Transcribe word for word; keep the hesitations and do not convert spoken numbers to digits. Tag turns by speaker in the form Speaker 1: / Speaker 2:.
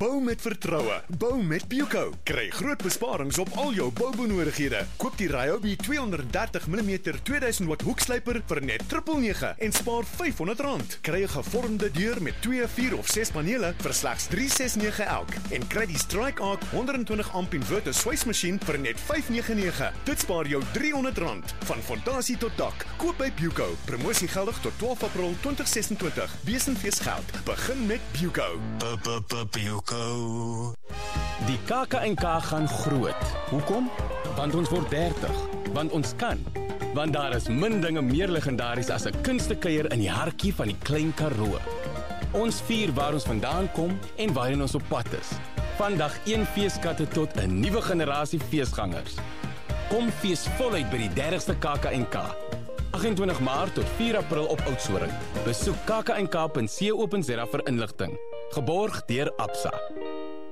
Speaker 1: Bou met vertroue. Bou met Buco. Kry groot besparings op al jou boubenodigdhede. Koop die Ryobi tweehonderddertig millimeter tweeduisend watt hoekslyper vir net nege nege nege en spaar vyfhonderd rand. Kry 'n gevormde deur met twee, vier of ses panele vir slegs drie ses nege elk en kry die Strike Arc honderdtwintig amp inverter swysmasjien vir net vyf nege nege. Dit spaar jou driehonderd rand van fondasie tot dak. Koop by Buco. Promosie geldig tot twaalf April twintig ses en twintig. Besenfeesgeld. Begin met Buco.
Speaker 2: Buco.
Speaker 3: Die K K en K gaan groot. Hoekom? Want ons word dertig. Want ons kan. Want daar is min dinge meer legendaries as 'n kunstekuier in die hartjie van die Klein Karoo. Ons vier waar ons vandaan kom en waarheen ons op pad is. Vandag een feeskatte tot 'n nuwe generasie feesgangers. Kom fees voluit by die dertigste K K en K. agt en twintig Maart tot vier April op Oudtshoorn. Besoek k k n k punt co punt za vir inligting. Geborg deur Absa.